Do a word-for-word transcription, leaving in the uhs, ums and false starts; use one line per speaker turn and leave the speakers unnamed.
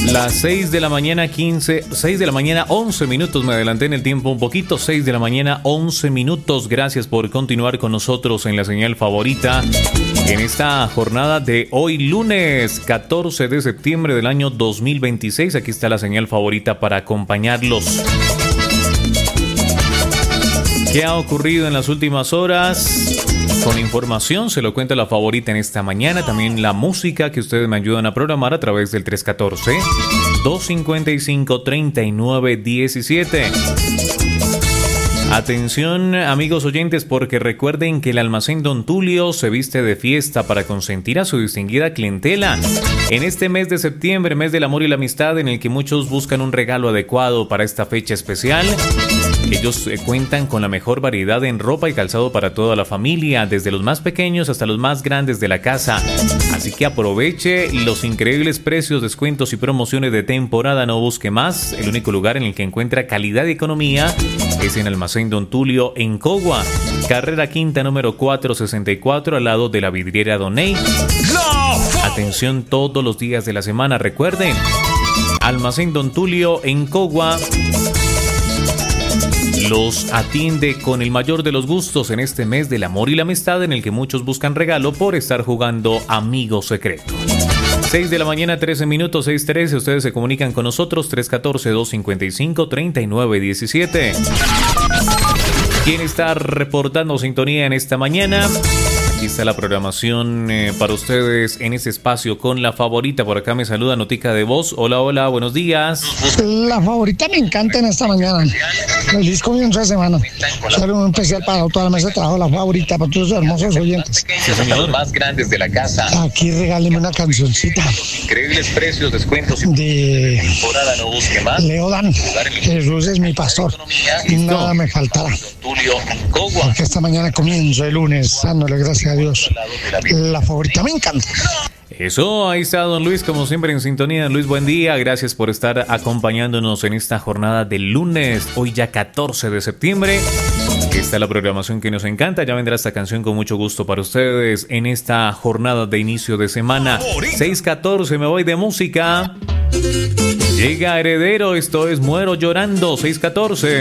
Las seis de la mañana, quince, seis de la mañana, once minutos. Me adelanté en el tiempo un poquito. seis de la mañana, once minutos. Gracias por continuar con nosotros en la señal favorita en esta jornada de hoy, lunes catorce de septiembre del año dos mil veintiséis. Aquí está la señal favorita para acompañarlos. ¿Qué ha ocurrido en las últimas horas? Con información se lo cuenta la favorita en esta mañana. También la música que ustedes me ayudan a programar a través del tres uno cuatro, dos cinco cinco, tres nueve uno siete. Atención, amigos oyentes, porque recuerden que el Almacén Don Tulio se viste de fiesta para consentir a su distinguida clientela. En este mes de septiembre, mes del amor y la amistad, en el que muchos buscan un regalo adecuado para esta fecha especial, ellos eh, cuentan con la mejor variedad en ropa y calzado para toda la familia, desde los más pequeños hasta los más grandes de la casa. Así que aproveche los increíbles precios, descuentos y promociones de temporada. No busque más. El único lugar en el que encuentra calidad y economía es en Almacén Don Tulio en Cogua, carrera quinta número cuatrocientos sesenta y cuatro, al lado de la vidriera Doney. Atención todos los días de la semana. Recuerden, Almacén Don Tulio en Cogua los atiende con el mayor de los gustos en este mes del amor y la amistad, en el que muchos buscan regalo por estar jugando Amigo Secreto. seis de la mañana, trece minutos, seis trece. Ustedes se comunican con nosotros, tres uno cuatro, dos cinco cinco, tres nueve uno siete. ¿Quién está reportando sintonía en esta mañana? Aquí está la programación eh, para ustedes en este espacio con la favorita. Por acá me saluda Notica de Voz. Hola, hola, buenos días.
La favorita me encanta en esta mañana. Feliz comienzo de semana. Saludo especial para toda la mesa de trabajo, la favorita, para todos los hermosos oyentes.
Sí, señor. Más grandes de la casa.
Aquí regáleme una cancioncita.
Increíbles precios, descuentos y
de
temporada. No busque más.
Leodan. Jesús es mi pastor. Nada me faltará. Porque esta mañana comienzo el lunes, dándole gracias a Dios. La favorita me encanta.
Eso, ahí está don Luis, como siempre en sintonía. Don Luis, buen día, gracias por estar acompañándonos en esta jornada del lunes, hoy ya catorce de septiembre. Esta es la programación que nos encanta. Ya vendrá esta canción con mucho gusto para ustedes en esta jornada de inicio de semana. seis catorce, me voy de música. Llega Heredero, esto es Muero Llorando, seis catorce.